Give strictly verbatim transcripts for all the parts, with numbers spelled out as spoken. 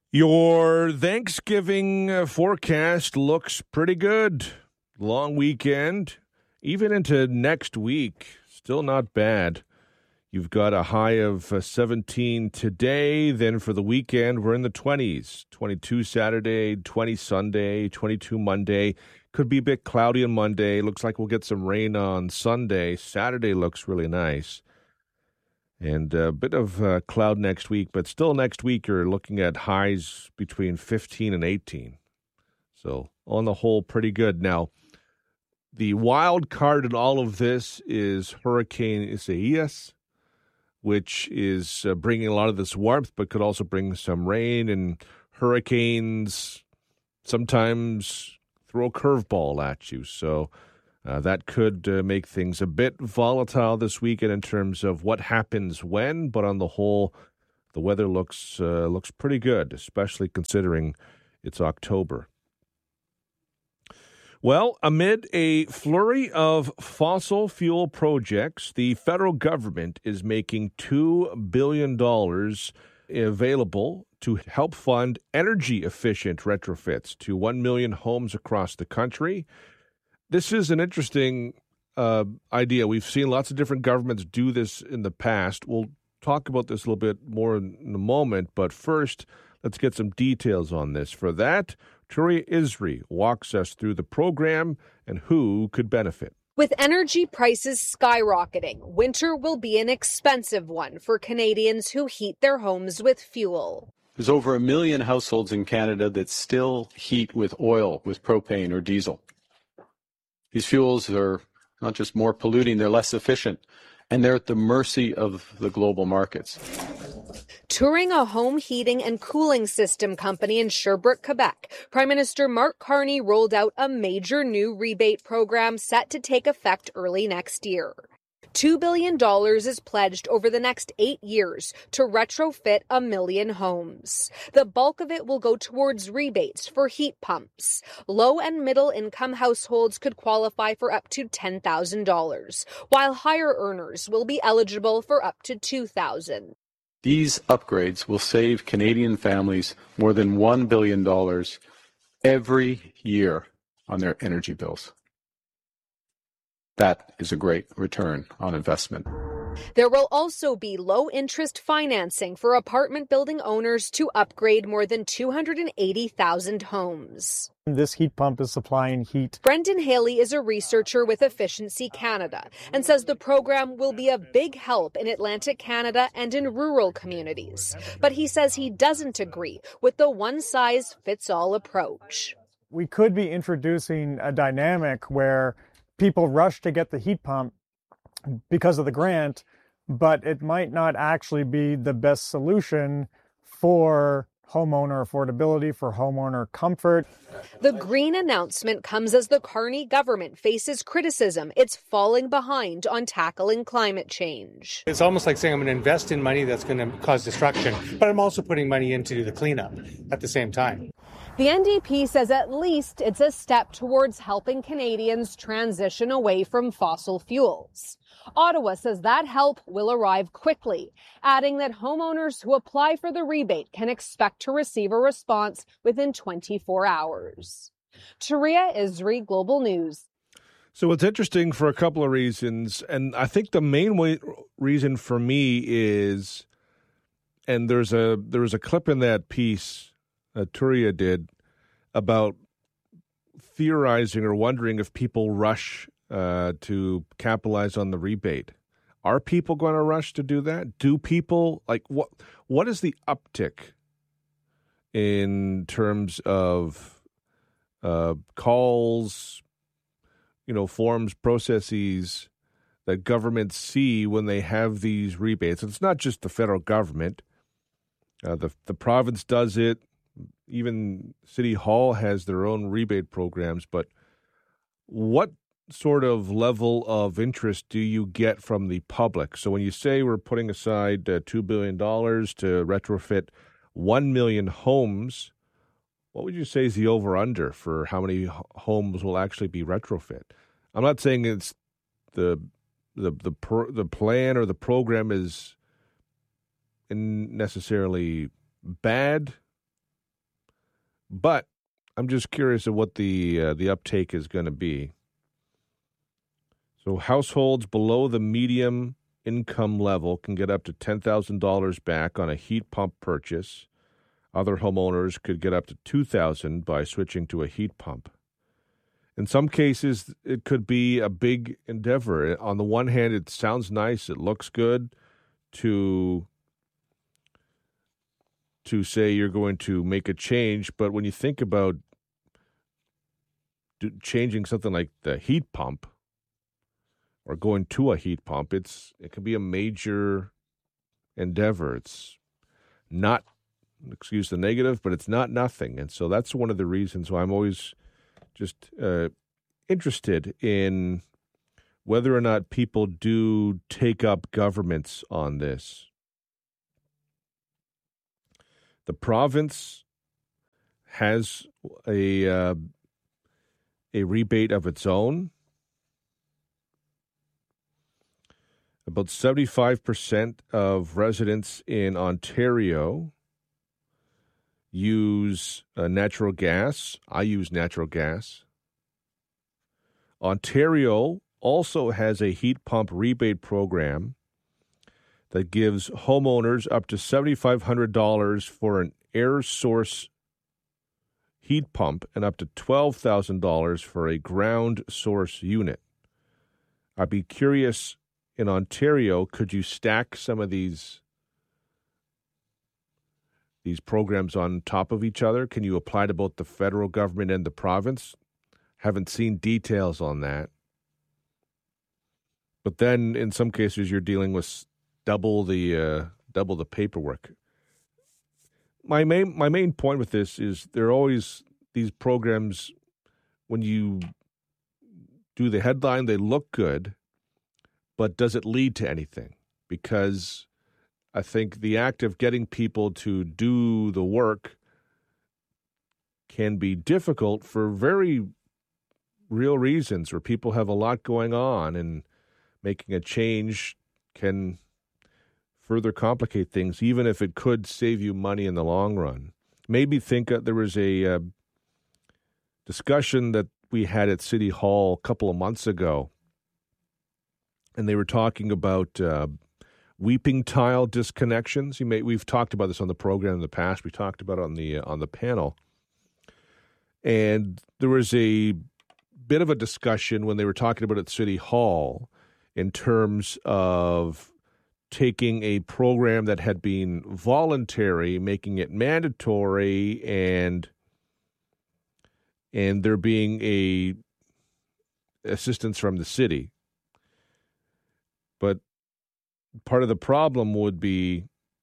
Your Thanksgiving uh, forecast looks pretty good. Long weekend, even into next week, still not bad. You've got a high of uh, seventeen today. Then for the weekend, we're in the twenties. twenty-two Saturday, twenty Sunday, twenty-two Monday. Could be a bit cloudy on Monday. Looks like we'll get some rain on Sunday. Saturday looks really nice. And a bit of uh, cloud next week, but still next week you're looking at highs between fifteen and eighteen. So on the whole, pretty good. Now, the wild card in all of this is Hurricane Isaias, which is uh, bringing a lot of this warmth, but could also bring some rain. And hurricanes sometimes throw a curveball at you. So Uh, that could uh, make things a bit volatile this weekend in terms of what happens when, but on the whole, the weather looks uh, looks pretty good, especially considering it's October. Well, amid a flurry of fossil fuel projects, the federal government is making two billion dollars available to help fund energy-efficient retrofits to one million homes across the country. This is an interesting uh, idea. We've seen lots of different governments do this in the past. We'll talk about this a little bit more in a moment, but first, let's get some details on this. For that, Turiya Isri walks us through the program and who could benefit. With energy prices skyrocketing, winter will be an expensive one for Canadians who heat their homes with fuel. There's over a million households in Canada that still heat with oil, with propane or diesel. These fuels are not just more polluting, they're less efficient, and they're at the mercy of the global markets. Touring a home heating and cooling system company in Sherbrooke, Quebec, Prime Minister Mark Carney rolled out a major new rebate program set to take effect early next year. Two billion dollars is pledged over the next eight years to retrofit a million homes. The bulk of it will go towards rebates for heat pumps. Low and middle income households could qualify for up to ten thousand dollars, while higher earners will be eligible for up to two thousand dollars. These upgrades will save Canadian families more than one billion dollars every year on their energy bills. That is a great return on investment. There will also be low-interest financing for apartment building owners to upgrade more than two hundred eighty thousand homes. This heat pump is supplying heat. Brendan Haley is a researcher with Efficiency Canada and says the program will be a big help in Atlantic Canada and in rural communities. But he says he doesn't agree with the one-size-fits-all approach. We could be introducing a dynamic where people rush to get the heat pump because of the grant, but it might not actually be the best solution for homeowner affordability, for homeowner comfort. The green announcement comes as the Carney government faces criticism it's falling behind on tackling climate change. It's almost like saying I'm going to invest in money that's going to cause destruction, but I'm also putting money into the cleanup at the same time. The N D P says at least it's a step towards helping Canadians transition away from fossil fuels. Ottawa says that help will arrive quickly, adding that homeowners who apply for the rebate can expect to receive a response within twenty-four hours. Turiya Isri, Global News. So it's interesting for a couple of reasons, and I think the main way, reason for me is, and there's a there was a clip in that piece Uh, Turiya did about theorizing or wondering if people rush uh, to capitalize on the rebate. Are people going to rush to do that? Do people, like, what? What is the uptick in terms of uh, calls, you know, forms, processes that governments see when they have these rebates? It's not just the federal government. Uh, the the province does it. Even City Hall has their own rebate programs, but what sort of level of interest do you get from the public? So when you say we're putting aside uh, two billion dollars to retrofit one million homes, what would you say is the over-under for how many homes will actually be retrofit? I'm not saying it's the the the, pro, the plan or the program is in necessarily bad, But I'm just curious of what the uh, the uptake is going to be. So households below the medium income level can get up to ten thousand dollars back on a heat pump purchase. Other homeowners could get up to two thousand dollars by switching to a heat pump. In some cases, it could be a big endeavor. On the one hand, it sounds nice, it looks good to, to say you're going to make a change, but when you think about do, changing something like the heat pump or going to a heat pump, it's it can be a major endeavor. It's not, excuse the negative, but it's not nothing. And so that's one of the reasons why I'm always just uh, interested in whether or not people do take up governments on this. The province has a uh, a rebate of its own. About seventy-five percent of residents in Ontario use uh, natural gas. I use natural gas. Ontario also has a heat pump rebate program that gives homeowners up to seven thousand five hundred dollars for an air source heat pump and up to twelve thousand dollars for a ground source unit. I'd be curious, in Ontario, could you stack some of these these programs on top of each other? Can you apply to both the federal government and the province? Haven't seen details on that. But then in some cases you're dealing with double the uh, double the paperwork. My main my main point with this is there are always these programs, when you do the headline, they look good, but does it lead to anything? Because I think the act of getting people to do the work can be difficult for very real reasons, where people have a lot going on, and making a change can further complicate things, even if it could save you money in the long run. Maybe think uh, there was a uh, discussion that we had at City Hall a couple of months ago, and they were talking about uh, weeping tile disconnections. You may we've talked about this on the program in the past. We talked about it on the uh, on the panel, and there was a bit of a discussion when they were talking about it at City Hall in terms of taking a program that had been voluntary, making it mandatory, and and there being a assistance from the city. But part of the problem would be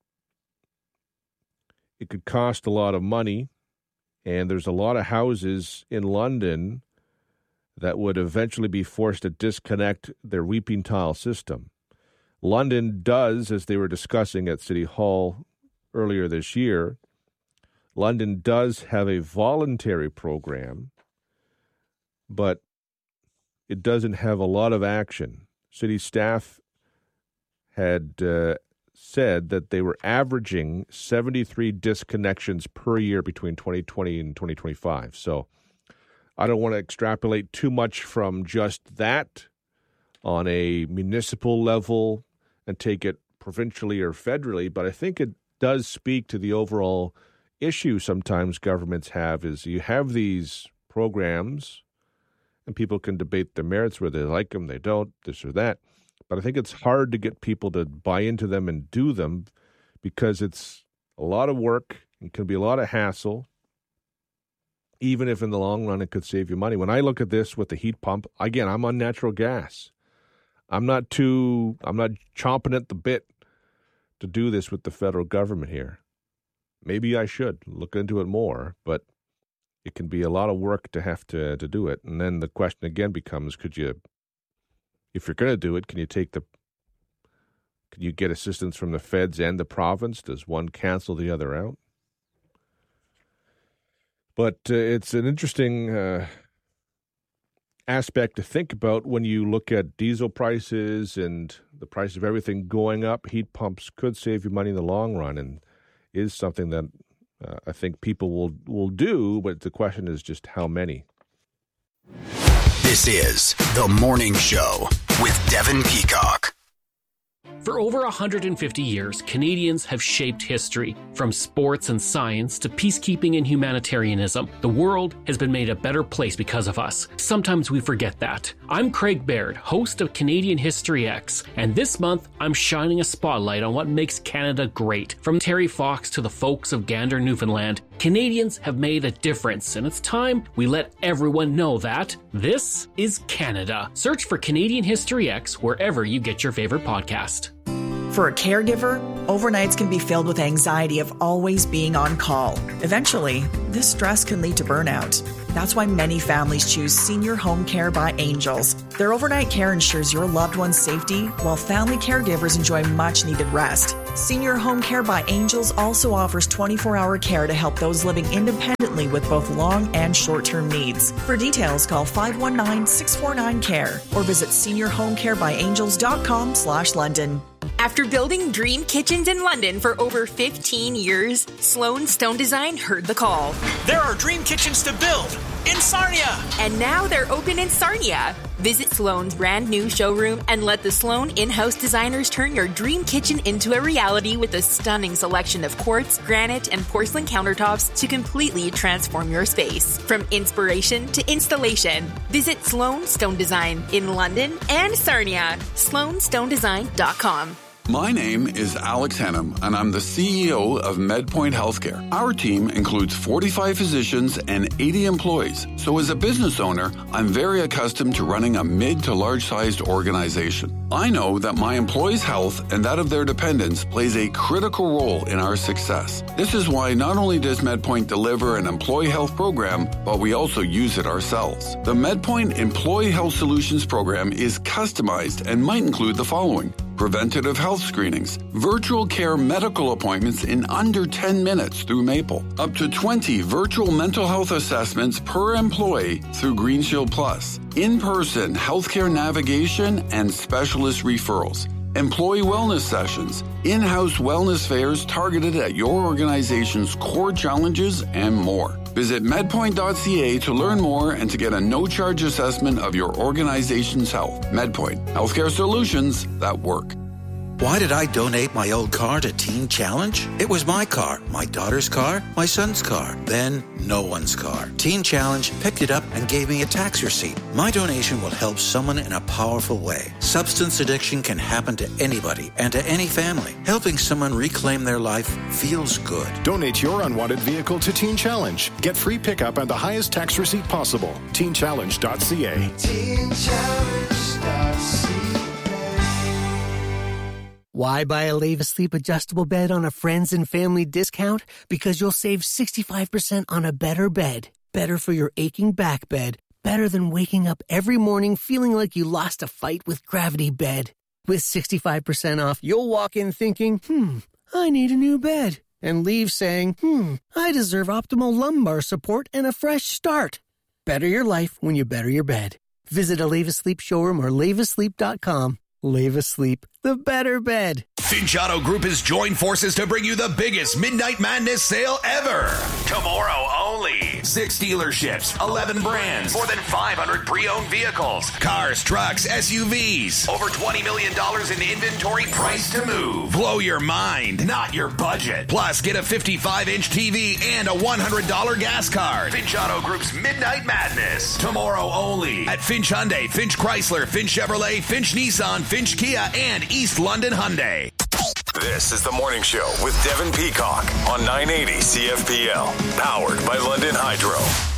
it could cost a lot of money, and there's a lot of houses in London that would eventually be forced to disconnect their weeping tile system. London does, as they were discussing at City Hall earlier this year, London does have a voluntary program, but it doesn't have a lot of action. City staff had uh, said that they were averaging seventy-three disconnections per year between twenty twenty and twenty twenty-five. So I don't want to extrapolate too much from just that on a municipal level and take it provincially or federally, but I think it does speak to the overall issue sometimes governments have, is you have these programs and people can debate the merits, whether they like them, they don't, this or that. But I think it's hard to get people to buy into them and do them because it's a lot of work and can be a lot of hassle, even if in the long run it could save you money. When I look at this with the heat pump, again, I'm on natural gas. I'm not too, I'm not chomping at the bit to do this with the federal government here. Maybe I should look into it more, but it can be a lot of work to have to, to do it. And then the question again becomes, could you, if you're going to do it, can you take the, can you get assistance from the feds and the province? Does one cancel the other out? But uh, it's an interesting uh, aspect to think about when you look at diesel prices and the price of everything going up. Heat pumps could save you money in the long run, and is something that uh, I think people will, will do, but the question is just how many. This is The Morning Show with Devin Peacock. For over one hundred fifty years, Canadians have shaped history. From sports and science to peacekeeping and humanitarianism, the world has been made a better place because of us. Sometimes we forget that. I'm Craig Baird, host of Canadian History X, and this month I'm shining a spotlight on what makes Canada great. From Terry Fox to the folks of Gander, Newfoundland, Canadians have made a difference, and it's time we let everyone know that this is Canada. Search for Canadian History X wherever you get your favorite podcast. For a caregiver, overnights can be filled with anxiety of always being on call. Eventually, this stress can lead to burnout. That's why many families choose Senior Home Care by Angels. Their overnight care ensures your loved one's safety, while family caregivers enjoy much-needed rest. Senior Home Care by Angels also offers twenty-four hour care to help those living independently with both long and short-term needs. For details, call five one nine, six four nine, C A R E or visit senior home care by angels dot com slash London. After building dream kitchens in London for over fifteen years, Sloan Stone Design heard the call. There are dream kitchens to build in Sarnia. And now they're open in Sarnia. Visit Sloan's brand new showroom and let the Sloan in-house designers turn your dream kitchen into a reality with a stunning selection of quartz, granite, and porcelain countertops to completely transform your space. From inspiration to installation, visit Sloan Stone Design in London and Sarnia. sloan stone design dot com. My name is Alex Hennum, and I'm the C E O of MedPoint Healthcare. Our team includes forty-five physicians and eighty employees. So as a business owner, I'm very accustomed to running a mid to large-sized organization. I know that my employees' health and that of their dependents plays a critical role in our success. This is why not only does MedPoint deliver an employee health program, but we also use it ourselves. The MedPoint Employee Health Solutions program is customized and might include the following: preventative health screenings, virtual care medical appointments in under ten minutes through Maple, up to twenty virtual mental health assessments per employee through Green Shield Plus, in-person healthcare navigation and specialist referrals, employee wellness sessions, in-house wellness fairs targeted at your organization's core challenges, and more. Visit medpoint dot c a to learn more and to get a no-charge assessment of your organization's health. MedPoint, healthcare solutions that work. Why did I donate my old car to Teen Challenge? It was my car, my daughter's car, my son's car, then no one's car. Teen Challenge picked it up and gave me a tax receipt. My donation will help someone in a powerful way. Substance addiction can happen to anybody and to any family. Helping someone reclaim their life feels good. Donate your unwanted vehicle to Teen Challenge. Get free pickup and the highest tax receipt possible. teen challenge dot c a. teen challenge dot c a. Why buy a Leva Sleep adjustable bed on a friends and family discount? Because you'll save sixty-five percent on a better bed. Better for your aching back bed. Better than waking up every morning feeling like you lost a fight with Gravity Bed. With sixty-five percent off, you'll walk in thinking, hmm, I need a new bed. And leave saying, hmm, I deserve optimal lumbar support and a fresh start. Better your life when you better your bed. Visit a Leva Sleep showroom or leva sleep dot com. Leva Sleep, the better bed. Finch Auto Group has joined forces to bring you the biggest Midnight Madness sale ever. Tomorrow only. Six dealerships, eleven brands, more than five hundred pre-owned vehicles, cars, trucks, S U Vs, over twenty million dollars in inventory priced to move. Blow your mind, not your budget. Plus, get a fifty-five inch T V and a one hundred dollars gas card. Finch Auto Group's Midnight Madness. Tomorrow only at Finch Hyundai, Finch Chrysler, Finch Chevrolet, Finch Nissan, Finch Kia, and East London Hyundai. This is The Morning Show with Devin Peacock on nine eighty C F P L, powered by London Hydro.